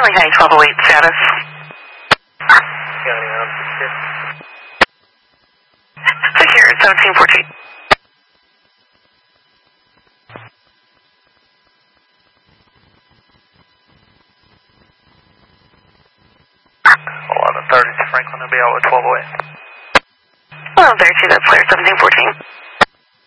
Stanley High 1208 status. County on Secure 1714. Franklin will be out with 1208. Well, 32, that's clear 1714.